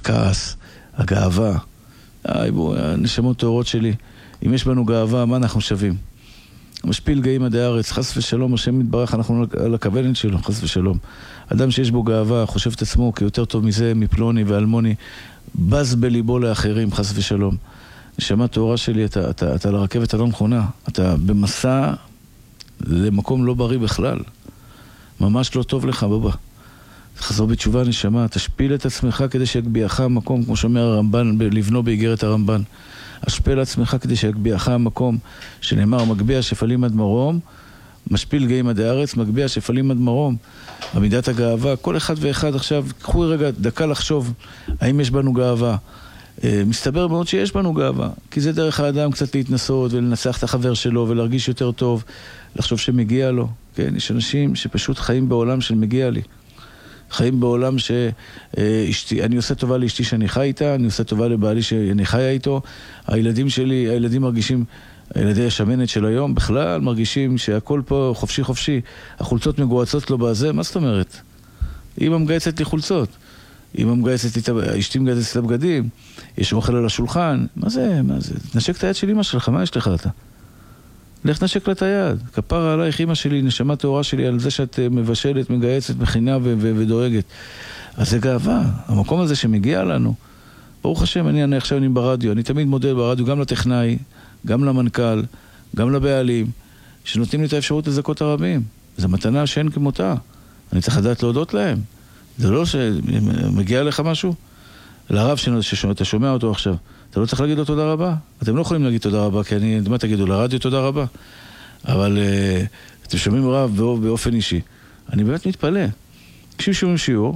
הכעס, הגאווה. הנשמות טהורות שלי, אם יש בנו גאווה, מה אנחנו שווים? משפיל גאים עדי הארץ, חס ושלום, השם מתברך, אנחנו על הכוונן שלו, חס ושלום. אדם שיש בו גאווה, חושב את עצמו כיותר טוב מזה, מפלוני ואלמוני, בז בליבו לאחרים, חס ושלום. נשמה טהורה שלי, אתה לרכבת הלא נכונה, אתה במסע למקום לא בריא בכלל. ממש לא טוב לך, בבא. תחזור בתשובה נשמה, תשפיל את עצמך כדי שיגביעך המקום, כמו שאומר הרמב"ן, לבנו באיגרת הרמב"ן. השפל עצמך כדי שיגביעך המקום, שנאמר, מגביע שפלים עד מרום, משפיל גאים עד הארץ, מגביע שפלים עד מרום. במידת הגאווה, כל אחד ואחד עכשיו, קחו רגע דקה לחשוב, האם יש בנו גאווה. מסתבר מאוד שיש בנו גאווה, כי זה דרך האדם קצת להתנסות ולנסח את החבר שלו ולהרגיש יותר טוב, לחשוב שמגיע לו. כן, יש אנשים שפשוט חיים בעולם של מגיע לי. חיים בעולם שאני עושה טובה לאשתי שאני חי איתה, אני עושה טובה לבעלי שאני חיה איתו, הילדים שלי, הילדים מרגישים, הילדי השמנת של היום בכלל מרגישים שהכל פה חופשי חופשי, החולצות מגועצות לו בזה, מה זאת אומרת? אמא מגייצת לי חולצות, אמא מגייצת לי, אשתי מגייצת לי בגדים, יש אוכל על השולחן, מה זה? תנשק את היד של אמא שלך, מה יש לך אתה? לך נשק לה את היד, כפרה עלייך אמא שלי, נשמה טהורה שלי, על זה שאת מבשלת, מגייצת, מכינה ודואגת. אז זה גאווה, המקום הזה שמגיע לנו. ברוך השם, אני עכשיו אני ברדיו, אני תמיד מודה ברדיו, גם לטכנאי, גם למנכ"ל, גם לבעלים, שנותנים לי את האפשרות לזכות הרבים. זו מתנה שאין כמותה. אני צריך לדעת להודות להם. זה לא שמגיע לך משהו? לרב שאתה שומע אותו עכשיו, אתה לא צריך להגיד לו תודה רבה. אתם לא יכולים להגיד תודה רבה, כי מה תגידו? לרדיו תודה רבה. אבל אתם שומעים רב באופן אישי. אני באמת מתפלא. כששומעים שיעור,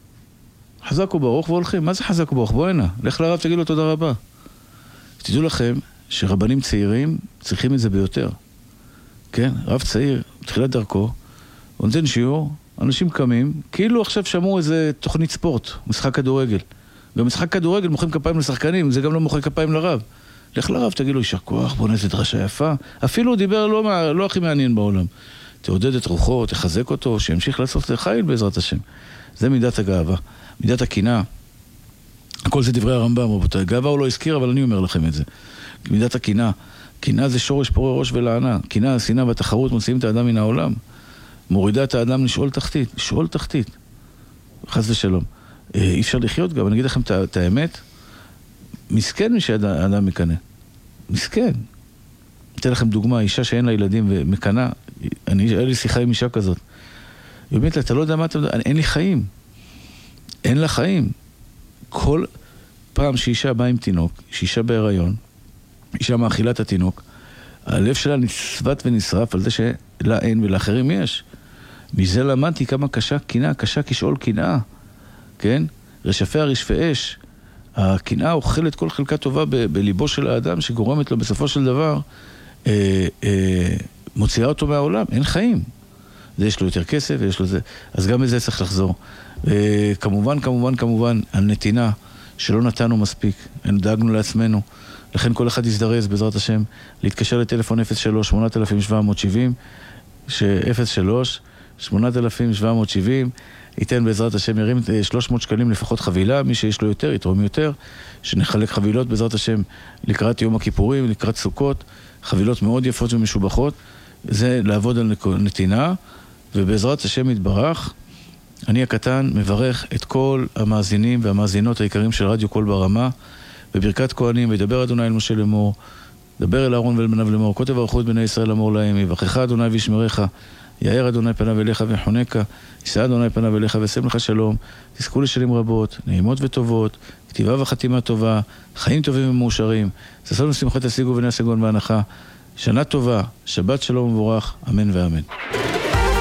חזק וברוך והולכים. מה זה חזק וברוך? בוא הנה. לך לרב, תגיד לו תודה רבה. תדעו לכם שרבנים צעירים צריכים את זה ביותר. כן? רב צעיר, בתחילת דרכו, הוא נותן שיעור, אנשים קמים, כאילו עכשיו שמעו איזה תוכנית ספורט, משחק כדורגל. במשחק כדורגל מוחאים כפיים לשחקנים, זה גם לא מוחא כפיים לרב. לך לרב, תגיד לו, יישר כוח, בוא נעשה דרשה יפה. אפילו הוא דיבר לא הכי מעניין בעולם. תעודד את רוחו, תחזק אותו, שימשיך לעשות חיל בעזרת השם. זה מידת הגאווה. מידת הקנאה. הכל זה דברי הרמב"ם, רבותיי. גאווה הוא לא הזכיר, אבל אני אומר לכם את זה. מידת הקנאה. קנאה זה שורש פורה ראש ולענה. קנאה, השנאה והתחרות מוציאים את האדם מן העולם. מורידה את האדם לשאול תחתית. לשאול תחתית. חס ושלום. אי אפשר לחיות גם, אני אגיד לכם את האמת, מסכן מי שהאדם מקנה. מסכן. אתן לכם דוגמה, אישה שאין לה ילדים ומקנה, היה לי שיחה עם אישה כזאת. היא אומרת לה, אתה לא יודע מה אתה יודע, אין לי חיים. אין לה חיים. כל פעם שאישה באה עם תינוק, שאישה בהיריון, אישה מאכילה את התינוק, הלב שלה נצבת ונשרף על זה שלה אין ולאחרים יש. מזה למדתי כמה קשה קנאה, קשה כשאול קנאה. כן? רשפי הרשפי אש. הקנאה אוכלת כל חלקה טובה בליבו של האדם, שגורמת לו בסופו של דבר, מוציאה אותו מהעולם. אין חיים. זה יש לו יותר כסף, ויש לו זה. אז גם בזה צריך לחזור. כמובן, הנתינה שלא נתנו מספיק. דאגנו לעצמנו. לכן כל אחד יזדרז, בעזרת השם, להתקשר לטלפון 03-8770, 03-8770, ייתן בעזרת השם, ירים 300 שקלים לפחות חבילה, מי שיש לו יותר, יתרום יותר, שנחלק חבילות בעזרת השם לקראת יום הכיפורים, לקראת סוכות, חבילות מאוד יפות ומשובחות, זה לעבוד על נתינה, ובעזרת השם יתברך, אני הקטן מברך את כל המאזינים והמאזינות העיקרים של רדיו קול ברמה, בברכת כהנים, וידבר אדוני אל משה לאמור, דבר אל אהרון ואל בניו לאמור, כה תברכו את בני ישראל לאמור להם, יברכך אדוני וישמרך, יאר אדוני פניו אליך ויחונקה, יישא אדוני פניו אליך וישם לך שלום, תזכו לשנים רבות, נעימות וטובות, כתיבה וחתימה טובה, חיים טובים ומאושרים, ששון ושמחה תשיגו ונעשה גאון והנחה, שנה טובה, שבת שלום ומבורך, אמן ואמן.